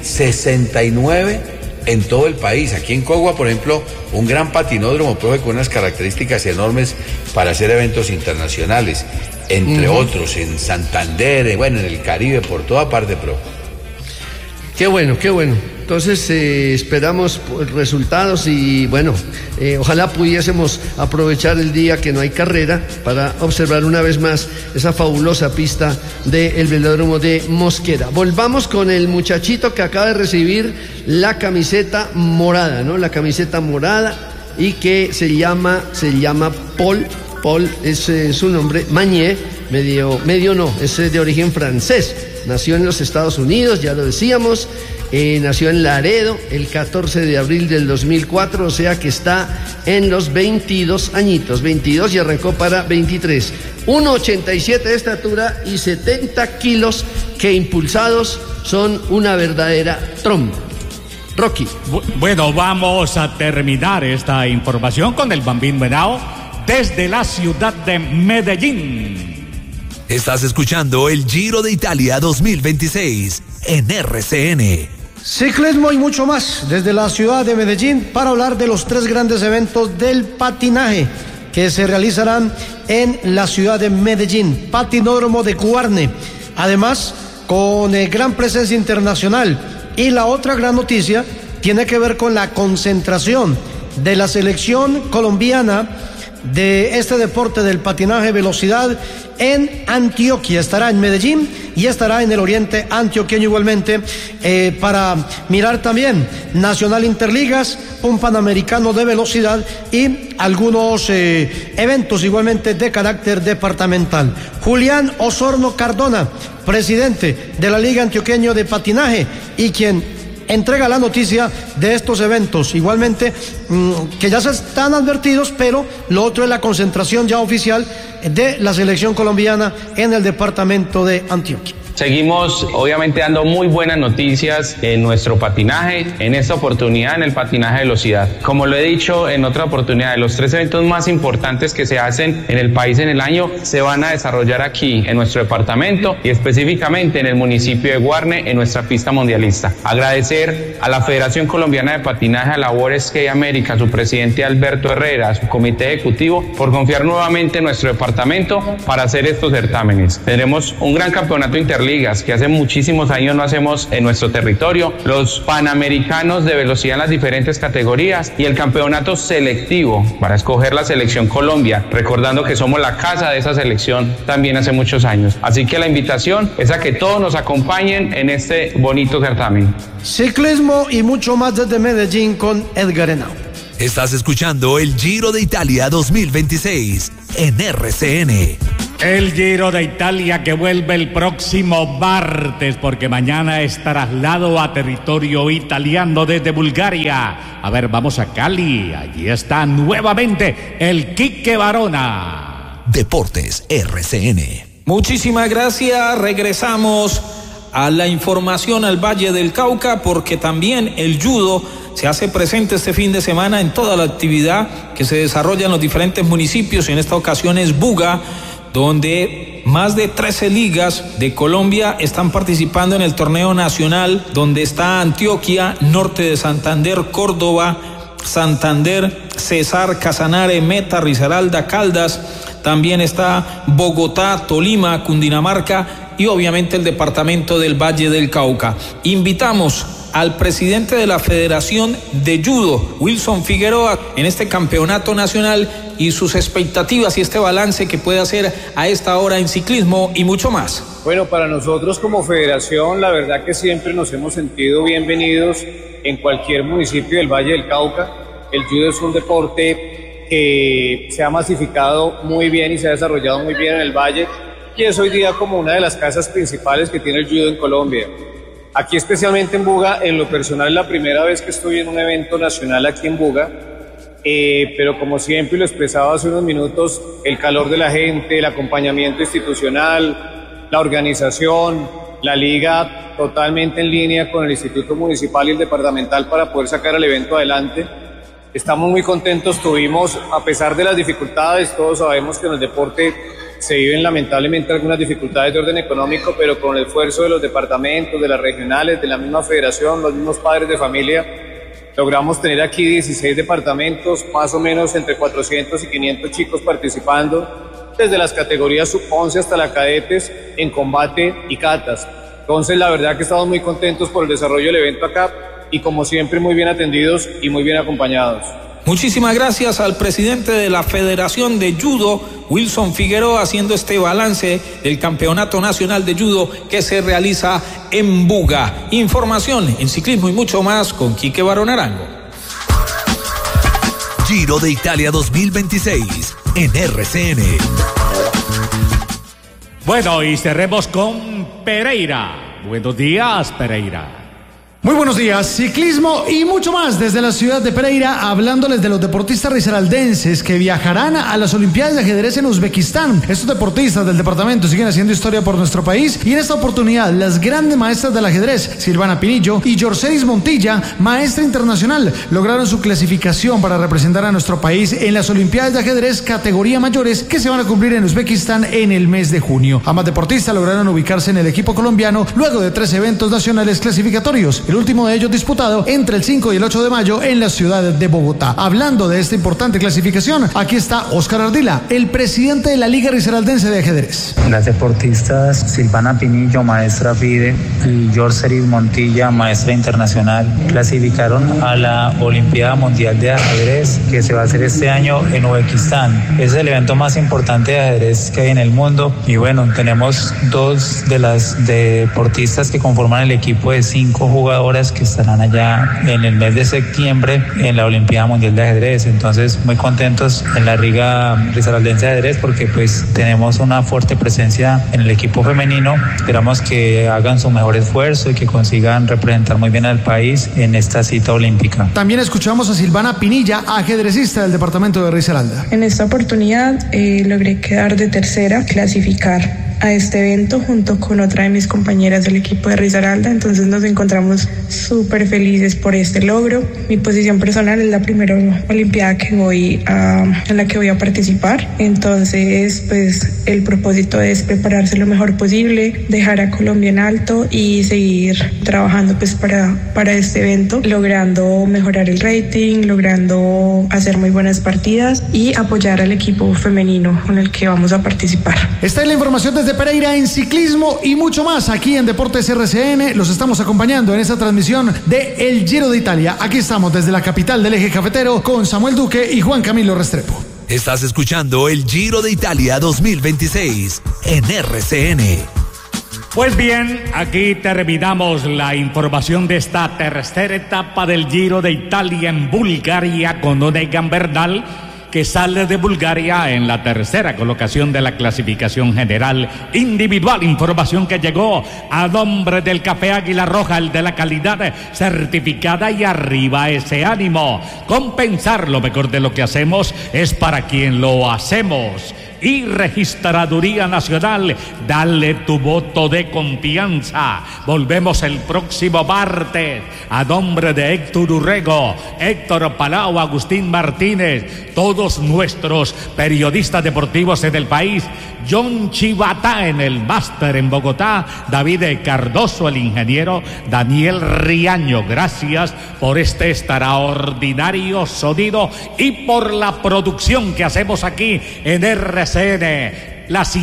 S3: 69 en todo el país. Aquí en Cogua, por ejemplo, un gran patinódromo, profe, con unas características enormes para hacer eventos internacionales, entre otros, en Santander, en el Caribe, por toda parte, profe.
S1: Qué bueno, qué bueno. Entonces esperamos resultados y bueno, ojalá pudiésemos aprovechar el día que no hay carrera para observar una vez más esa fabulosa pista del velódromo de Mosquera. Volvamos con el muchachito que acaba de recibir la camiseta morada, ¿no? La camiseta morada y que se llama Paul es su nombre, Mañé, medio no, es de origen francés. Nació en los Estados Unidos, ya lo decíamos, nació en Laredo el 14 de abril del 2004, o sea que está en los 22 añitos, 22 y arrancó para 23. 1,87 de estatura y 70 kilos que impulsados son una verdadera tromba. Rocky.
S2: Bueno, vamos a terminar esta información con el Bambino Henao desde la ciudad de Medellín.
S8: Estás escuchando el Giro de Italia 2026 en RCN.
S11: Ciclismo y mucho más desde la ciudad de Medellín para hablar de los 3 grandes eventos del patinaje que se realizarán en la ciudad de Medellín. Patinódromo de Guarne, además con gran presencia internacional. Y la otra gran noticia tiene que ver con la concentración de la selección colombiana de este deporte del patinaje velocidad en Antioquia. Estará en Medellín y estará en el oriente antioqueño igualmente, para mirar también Nacional Interligas, un Panamericano de velocidad y algunos eventos igualmente de carácter departamental. Julián Osorno Cardona, presidente de la Liga Antioqueño de Patinaje y quien entrega la noticia de estos eventos, igualmente que ya se están advertidos, pero lo otro es la concentración ya oficial de la selección colombiana en el departamento de Antioquia.
S12: Seguimos obviamente dando muy buenas noticias en nuestro patinaje, en esta oportunidad en el patinaje de velocidad. Como lo he dicho en otra oportunidad, los 3 eventos más importantes que se hacen en el país en el año se van a desarrollar aquí en nuestro departamento y específicamente en el municipio de Guarne, en nuestra pista mundialista. Agradecer a la Federación Colombiana de Patinaje, a Labor Skate América, a su presidente Alberto Herrera, a su comité ejecutivo, por confiar nuevamente en nuestro departamento para hacer estos certámenes. Tendremos un gran campeonato interligas que hace muchísimos años no hacemos en nuestro territorio, los Panamericanos de velocidad en las diferentes categorías y el campeonato selectivo para escoger la selección Colombia, recordando que somos la casa de esa selección también hace muchos años. Así que la invitación es a que todos nos acompañen en este bonito certamen.
S11: Ciclismo y mucho más desde Medellín con Edgar Henao.
S8: Estás escuchando el Giro de Italia 2026 en RCN.
S2: El Giro de Italia que vuelve el próximo martes, porque mañana es traslado a territorio italiano desde Bulgaria. A ver, vamos a Cali. Allí está nuevamente el Quique Barona.
S8: Deportes RCN.
S13: Muchísimas gracias. Regresamos a la información al Valle del Cauca, porque también el judo se hace presente este fin de semana en toda la actividad que se desarrolla en los diferentes municipios. En esta ocasión es Buga, donde más de 13 ligas de Colombia están participando en el torneo nacional, donde está Antioquia, Norte de Santander, Córdoba, Santander, Cesar, Casanare, Meta, Risaralda, Caldas. También está Bogotá, Tolima, Cundinamarca y obviamente el departamento del Valle del Cauca. Invitamos al presidente de la Federación de Judo, Wilson Figueroa, en este campeonato nacional y sus expectativas y este balance que puede hacer a esta hora en ciclismo y mucho más.
S14: Bueno, para nosotros como federación, la verdad que siempre nos hemos sentido bienvenidos en cualquier municipio del Valle del Cauca. El judo es un deporte que se ha masificado muy bien y se ha desarrollado muy bien en el Valle y es hoy día como una de las casas principales que tiene el judo en Colombia. Aquí especialmente en Buga, en lo personal es la primera vez que estoy en un evento nacional aquí en Buga, pero como siempre lo expresaba hace unos minutos, el calor de la gente, el acompañamiento institucional, la organización, la liga totalmente en línea con el Instituto Municipal y el Departamental para poder sacar el evento adelante. Estamos muy contentos, tuvimos, a pesar de las dificultades, todos sabemos que en el deporte se viven lamentablemente algunas dificultades de orden económico, pero con el esfuerzo de los departamentos, de las regionales, de la misma federación, los mismos padres de familia, logramos tener aquí 16 departamentos, más o menos entre 400 y 500 chicos participando, desde las categorías sub-11 hasta las cadetes en combate y catas. Entonces la verdad que estamos muy contentos por el desarrollo del evento acá y como siempre muy bien atendidos y muy bien acompañados.
S13: Muchísimas gracias al presidente de la Federación de Judo, Wilson Figueroa, haciendo este balance del Campeonato Nacional de Judo que se realiza en Buga. Información en ciclismo y mucho más con Quique Barón Arango.
S8: Giro de Italia 2026 en RCN.
S2: Bueno, y cerremos con Pereira. Buenos días, Pereira.
S15: Muy buenos días, ciclismo y mucho más desde la ciudad de Pereira, hablándoles de los deportistas risaraldenses que viajarán a las Olimpiadas de Ajedrez en Uzbekistán. Estos deportistas del departamento siguen haciendo historia por nuestro país y en esta oportunidad las grandes maestras del ajedrez, Silvana Pinillo y Yorcelis Montilla, maestra internacional, lograron su clasificación para representar a nuestro país en las Olimpiadas de Ajedrez categoría mayores que se van a cumplir en Uzbekistán en el mes de junio. Ambas deportistas lograron ubicarse en el equipo colombiano luego de 3 eventos nacionales clasificatorios. el último de ellos disputado entre el 5 y el 8 de mayo en la ciudad de Bogotá. Hablando de esta importante clasificación, aquí está Óscar Ardila, el presidente de la Liga Risaraldense de Ajedrez.
S16: Las deportistas Silvana Pinillo, maestra FIDE, y Yorceris Montilla, maestra internacional, clasificaron a la Olimpiada Mundial de Ajedrez que se va a hacer este año en Uzbekistán. Es el evento más importante de ajedrez que hay en el mundo y bueno, tenemos dos de las deportistas que conforman el equipo de 5 jugadoras que estarán allá en el mes de septiembre en la Olimpiada Mundial de Ajedrez. Entonces, muy contentos en la Liga Risaraldense de Ajedrez porque pues tenemos una fuerte presencia en el equipo femenino. Esperamos que hagan su mejor esfuerzo y que consigan representar muy bien al país en esta cita olímpica.
S15: También escuchamos a Silvana Pinilla, ajedrecista del departamento de Risaralda.
S17: En esta oportunidad logré quedar de tercera, clasificar a este evento junto con otra de mis compañeras del equipo de Risaralda, entonces nos encontramos súper felices por este logro. Mi posición personal es la primera olimpiada en la que voy a participar, entonces pues el propósito es prepararse lo mejor posible, dejar a Colombia en alto y seguir trabajando pues para este evento, logrando mejorar el rating, logrando hacer muy buenas partidas y apoyar al equipo femenino con el que vamos a participar.
S15: Esta es la información desde Pereira en ciclismo y mucho más aquí en Deportes RCN. Los estamos acompañando en esta transmisión de El Giro de Italia. Aquí estamos desde la capital del eje cafetero con Samuel Duque y Juan Camilo Restrepo.
S8: Estás escuchando El Giro de Italia 2026 en RCN.
S2: Pues bien, aquí terminamos la información de esta tercera etapa del Giro de Italia en Bulgaria con Egan Bernal, que sale de Bulgaria en la tercera colocación de la clasificación general individual. Información que llegó a nombre del Café Águila Roja, el de la calidad certificada, y arriba ese ánimo. Compensar lo mejor de lo que hacemos es para quien lo hacemos. Y Registraduría Nacional, dale tu voto de confianza. Volvemos el próximo martes a nombre de Héctor Urrego, Héctor Palau, Agustín Martínez, todos nuestros periodistas deportivos en el país, John Chivatá en el máster en Bogotá, David Cardoso, el ingeniero, Daniel Riaño. Gracias por este extraordinario sonido y por la producción que hacemos aquí en RCN. Las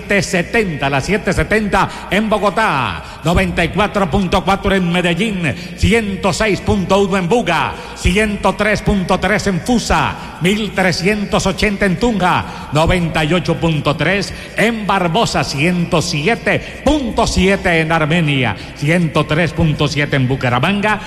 S2: 7:70 en Bogotá, 94.4 en Medellín, 106.1 en Buga, 103.3 en Fusa, 1380 en Tunja, 98.3 en Barbosa, 107.7 en Armenia, 103.7 en Bucaramanga,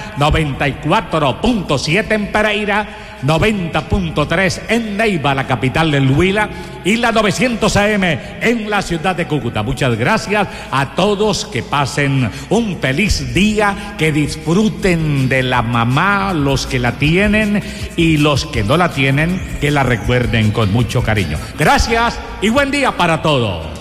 S2: 94.7 en Pereira, 90.3 en Neiva, la capital del Huila, y la 900 AM en la ciudad de Cúcuta. Muchas gracias a todos, que pasen un feliz día, que disfruten de la mamá, los que la tienen, y los que no la tienen, que la recuerden con mucho cariño. Gracias y buen día para todos.